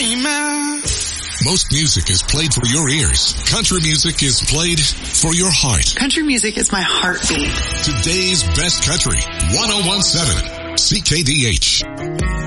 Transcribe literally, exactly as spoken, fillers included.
dreaming. Most music is played for your ears. Country music is played for your heart. Country music is my heartbeat. Today's best country, one oh one point seven C K D H.